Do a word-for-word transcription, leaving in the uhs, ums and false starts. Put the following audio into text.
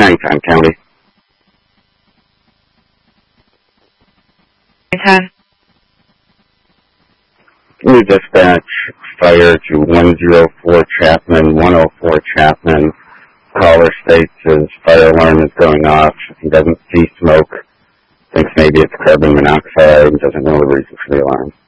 Anytime, County. Anytime. New dispatch, fire to one oh four Chapman, one oh four Chapman. Caller states his fire alarm is going off. He doesn't see smoke. Thinks maybe it's carbon monoxide. Doesn't know the reason for the alarm.